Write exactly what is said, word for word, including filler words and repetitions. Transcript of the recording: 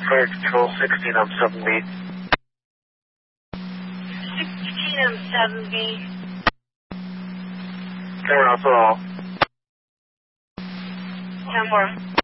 Fire Control sixteen M seven B. sixteen M seven B. Camera off at all. Camera.